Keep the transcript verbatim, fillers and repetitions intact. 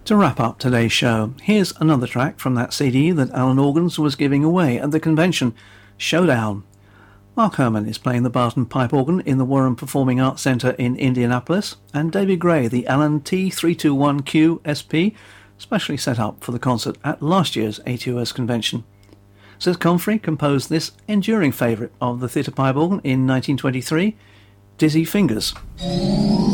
To wrap up today's show, here's another track from that C D that Alan Organs was giving away at the convention, Showdown. Mark Herman is playing the Barton pipe organ in the Warren Performing Arts Centre in Indianapolis, and David Gray, the Alan T three twenty-one Q S P, specially set up for the concert at last year's A T O S convention. Sis Comfrey composed this enduring favourite of the theatre pipe organ in nineteen twenty-three, Dizzy Fingers.